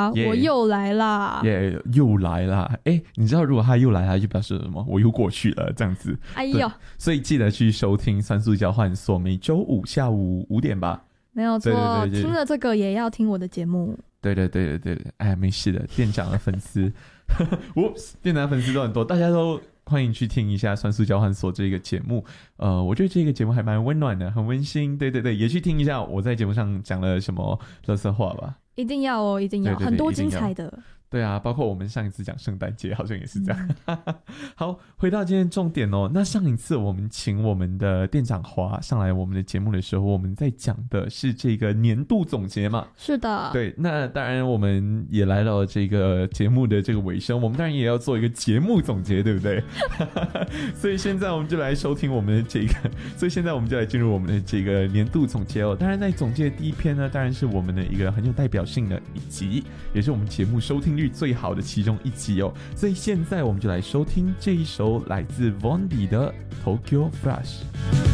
啦，我又来啦， 又来啦！你知道如果他又来，他就表示什么？我又过去了，这样子。 哎呦， 所以记得去收听酸素交换所，每周五下午5点吧。 没有错，听了这个也要听我的节目。 对，没事的，店长的粉丝，店长的粉丝都很多，大家都欢迎去听一下酸素交换所这个节目。我觉得这个节目还蛮温暖的，很温馨。对，也去听一下我在节目上讲了什么垃圾话吧。 一定要哦，一定要，很多精彩的。 对啊，包括我们上一次讲圣诞节好像也是这样。好，回到今天重点哦。那上一次我们请我们的店长华上来我们的节目的时候，我们在讲的是这个年度总结嘛。 是的。对， 那当然我们也来到这个节目的这个尾声，我们当然也要做一个节目总结，对不对？所以现在我们就来收听我们的这个，所以现在我们就来进入我们的这个年度总结哦。当然在总结的第一篇呢，当然是我们的一个很有代表性的一集，也是我们节目收听率最好的其中一集哦。所以现在我们就来收听这一首来自 Vondi 的 Tokyo Flash。